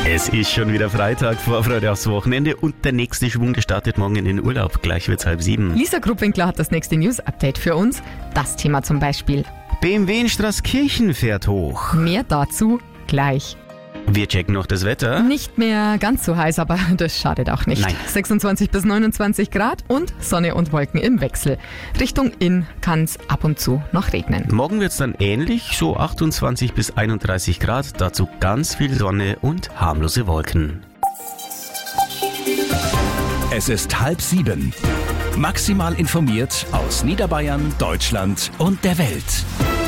Es ist schon wieder Freitag, Vorfreude aufs Wochenende und der nächste Schwung, der startet morgen in den Urlaub. Gleich wird's 6:30. Lisa Gruppwinkler hat das nächste News-Update für uns. Das Thema zum Beispiel. BMW in Straßkirchen fährt hoch. Mehr dazu gleich. Wir checken noch das Wetter. Nicht mehr ganz so heiß, aber das schadet auch nicht. Nein. 26 bis 29 Grad und Sonne und Wolken im Wechsel. Richtung Inn kann es ab und zu noch regnen. Morgen wird's dann ähnlich, so 28 bis 31 Grad. Dazu ganz viel Sonne und harmlose Wolken. Es ist 6:30. Maximal informiert aus Niederbayern, Deutschland und der Welt.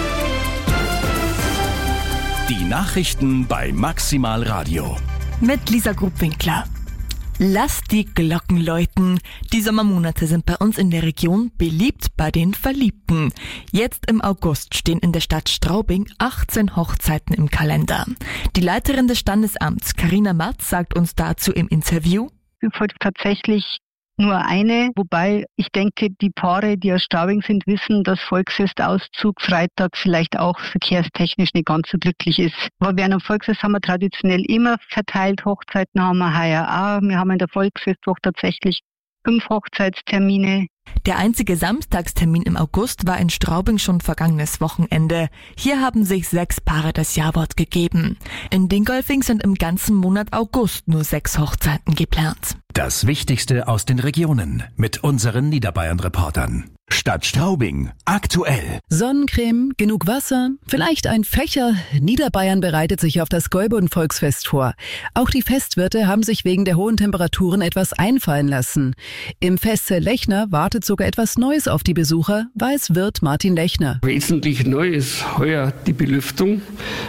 Die Nachrichten bei Maximal Radio. Mit Lisa Gruppwinkler. Lasst die Glocken läuten. Die Sommermonate sind bei uns in der Region beliebt bei den Verliebten. Jetzt im August stehen in der Stadt Straubing 18 Hochzeiten im Kalender. Die Leiterin des Standesamts, Carina Matz, sagt uns dazu im Interview: Es folgt tatsächlich nur eine, wobei ich denke, die Paare, die aus Straubing sind, wissen, dass Volksfestauszug Freitag vielleicht auch verkehrstechnisch nicht ganz so glücklich ist. Aber während am Volksfest haben wir traditionell immer verteilt, Hochzeiten haben wir heuer auch. Wir haben in der Volksfestwoche tatsächlich 5 Hochzeitstermine. Der einzige Samstagstermin im August war in Straubing schon vergangenes Wochenende. Hier haben sich 6 Paare das Jawort gegeben. In Dingolfing sind im ganzen Monat August nur 6 Hochzeiten geplant. Das Wichtigste aus den Regionen mit unseren Niederbayern-Reportern. Stadt Straubing, aktuell. Sonnencreme, genug Wasser, vielleicht ein Fächer. Niederbayern bereitet sich auf das Gäuboden-Volksfest vor. Auch die Festwirte haben sich wegen der hohen Temperaturen etwas einfallen lassen. Im Festzelt Lechner wartet sogar etwas Neues auf die Besucher, weiß Wirt Martin Lechner. Wesentlich neu ist heuer die Belüftung.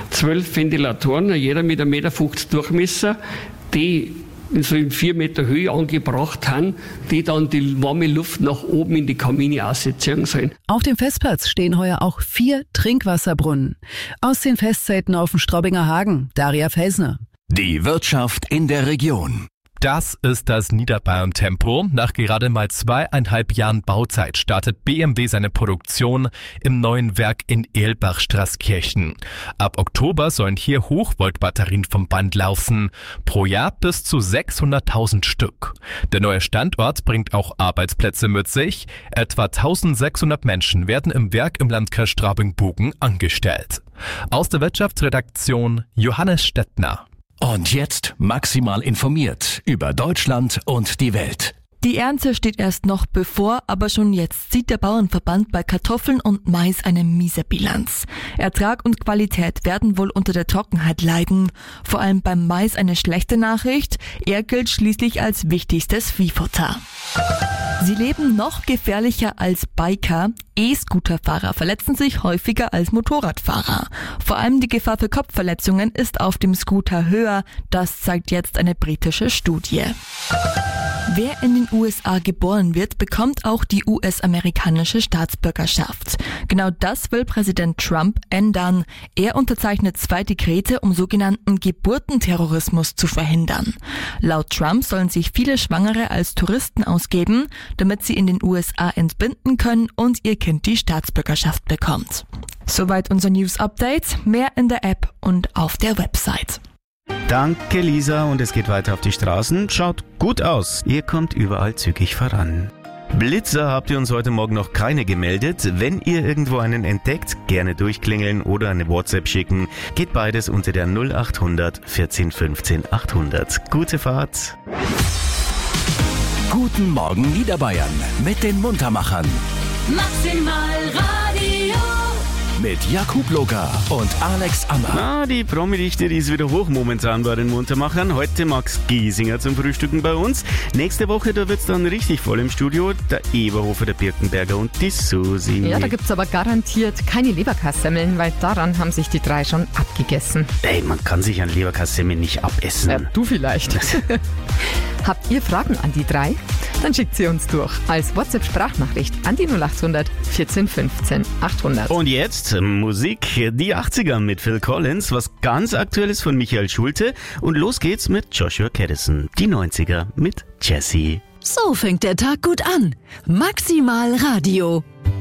12 Ventilatoren, jeder mit 1,50 Meter Durchmesser, die so in 4 Meter Höhe angebracht haben, die dann die warme Luft nach oben in die Kamine ausziehen sollen. Auf dem Festplatz stehen heuer auch 4 Trinkwasserbrunnen. Aus den Festzelten auf dem Straubinger Hagen, Daria Felsner. Die Wirtschaft in der Region. Das ist das Niederbayern-Tempo. Nach gerade mal 2,5 Jahren Bauzeit startet BMW seine Produktion im neuen Werk in Ehlbach-Straßkirchen. Ab Oktober sollen hier Hochvoltbatterien vom Band laufen. Pro Jahr bis zu 600.000 Stück. Der neue Standort bringt auch Arbeitsplätze mit sich. Etwa 1.600 Menschen werden im Werk im Landkreis Straubing-Bogen angestellt. Aus der Wirtschaftsredaktion Johannes Stettner. Und jetzt maximal informiert über Deutschland und die Welt. Die Ernte steht erst noch bevor, aber schon jetzt zieht der Bauernverband bei Kartoffeln und Mais eine miese Bilanz. Ertrag und Qualität werden wohl unter der Trockenheit leiden. Vor allem beim Mais eine schlechte Nachricht. Er gilt schließlich als wichtigstes Viehfutter. Sie leben noch gefährlicher als Biker. E-Scooterfahrer verletzen sich häufiger als Motorradfahrer. Vor allem die Gefahr für Kopfverletzungen ist auf dem Scooter höher. Das zeigt jetzt eine britische Studie. Wer in den USA geboren wird, bekommt auch die US-amerikanische Staatsbürgerschaft. Genau das will Präsident Trump ändern. Er unterzeichnet 2 Dekrete, um sogenannten Geburtenterrorismus zu verhindern. Laut Trump sollen sich viele Schwangere als Touristen ausgeben, damit sie in den USA entbinden können und ihr Kind die Staatsbürgerschaft bekommt. Soweit unser News-Update. Mehr in der App und auf der Website. Danke, Lisa, und es geht weiter auf die Straßen. Schaut gut aus. Ihr kommt überall zügig voran. Blitzer habt ihr uns heute Morgen noch keine gemeldet. Wenn ihr irgendwo einen entdeckt, gerne durchklingeln oder eine WhatsApp schicken. Geht beides unter der 0800 14 15 800. Gute Fahrt. Guten Morgen Niederbayern mit den Muntermachern. Maximal Radio. Mit Jakub Locker und Alex Ammer. Die Promi-Dichte, die ist wieder hoch momentan bei den Muntermachern. Heute Max Giesinger zum Frühstücken bei uns. Nächste Woche, da wird's dann richtig voll im Studio. Der Eberhofer, der Birkenberger und die Susi. Ja, da gibt's aber garantiert keine Leberkassemmeln, weil daran haben sich die 3 schon abgegessen. Ey, man kann sich an Leberkassemmeln nicht abessen. Ja, du vielleicht. Habt ihr Fragen an die 3? Dann schickt sie uns durch als WhatsApp-Sprachnachricht an die 0800 14 15 800. Und jetzt Musik, die 80er mit Phil Collins, was ganz Aktuelles von Michael Schulte. Und los geht's mit Joshua Caddison. Die 90er mit Jessie. So fängt der Tag gut an. Maximal Radio.